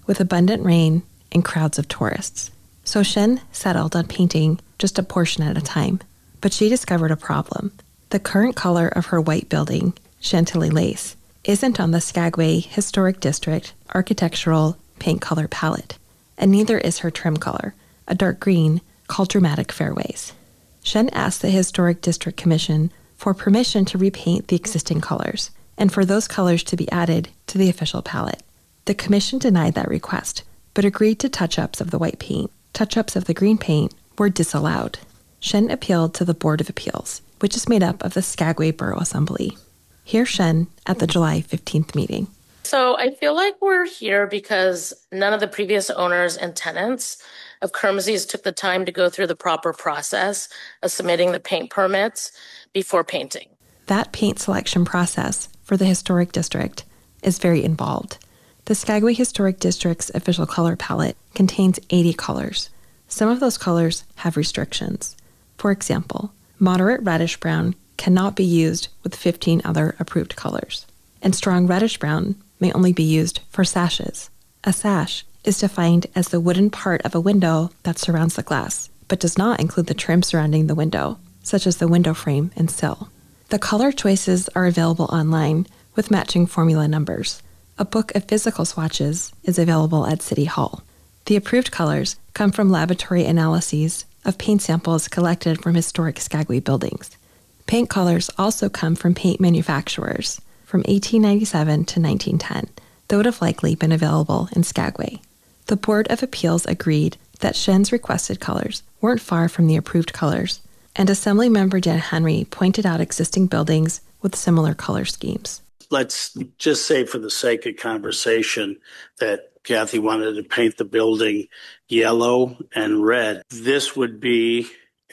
with abundant rain and crowds of tourists. So Shen settled on painting just a portion at a time. But she discovered a problem. The current color of her white building, Chantilly Lace, isn't on the Skagway Historic District architectural paint color palette, and neither is her trim color, a dark green called Dramatic Fairways. Shen asked the Historic District Commission for permission to repaint the existing colors, and for those colors to be added to the official palette. The commission denied that request, but agreed to touch-ups of the white paint. Touch-ups of the green paint were disallowed. Shen appealed to the Board of Appeals, which is made up of the Skagway Borough Assembly. Here's Shen at the July 15th meeting. So I feel like we're here because none of the previous owners and tenants of Kermesey's took the time to go through the proper process of submitting the paint permits before painting. That paint selection process for the Historic District is very involved. The Skagway Historic District's official color palette contains 80 colors. Some of those colors have restrictions. For example, moderate reddish-brown cannot be used with 15 other approved colors, and strong reddish-brown may only be used for sashes. A sash is defined as the wooden part of a window that surrounds the glass, but does not include the trim surrounding the window, such as the window frame and sill. The color choices are available online with matching formula numbers. A book of physical swatches is available at City Hall. The approved colors come from laboratory analyses of paint samples collected from historic Skagway buildings. Paint colors also come from paint manufacturers from 1897 to 1910, that would have likely been available in Skagway. The Board of Appeals agreed that Shen's requested colors weren't far from the approved colors, and Assemblymember Dan Henry pointed out existing buildings with similar color schemes. Let's just say for the sake of conversation that Kathy wanted to paint the building yellow and red. This would be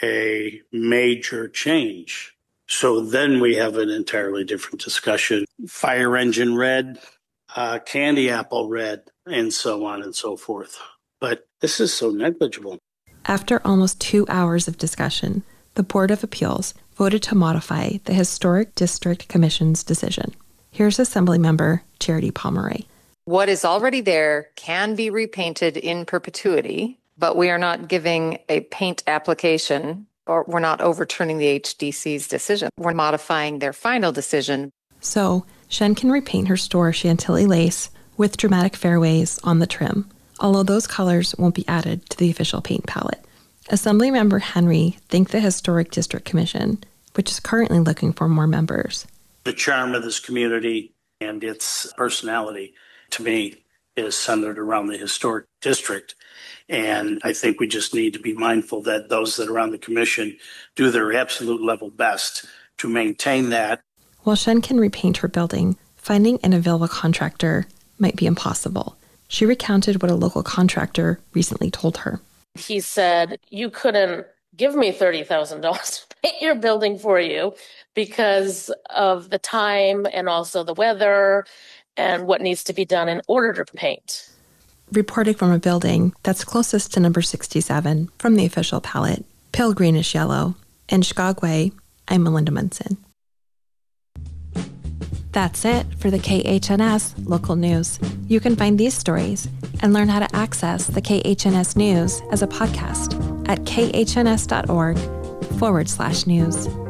a major change. So then we have an entirely different discussion. Fire engine red, candy apple red, and so on and so forth. But this is so negligible. After almost 2 hours of discussion, the Board of Appeals voted to modify the Historic District Commission's decision. Here's Assemblymember Charity Pomeroy. What is already there can be repainted in perpetuity, but we are not giving a paint application, or we're not overturning the HDC's decision. We're modifying their final decision. So, Shen can repaint her store Chantilly Lace with Dramatic Fairways on the trim, although those colors won't be added to the official paint palette. Assemblymember Henry thanked the Historic District Commission, which is currently looking for more members. The charm of this community and its personality, to me, is centered around the historic district. And I think we just need to be mindful that those that are on the commission do their absolute level best to maintain that. While Shen can repaint her building, finding an available contractor might be impossible. She recounted what a local contractor recently told her. He said, you couldn't give me $30,000 to paint your building for you because of the time and also the weather and what needs to be done in order to paint. Reporting from a building that's closest to number 67 from the official palette, pale greenish yellow, in Skagway, I'm Melinda Munson. That's it for the KHNS local news. You can find these stories and learn how to access the KHNS news as a podcast at khns.org/news.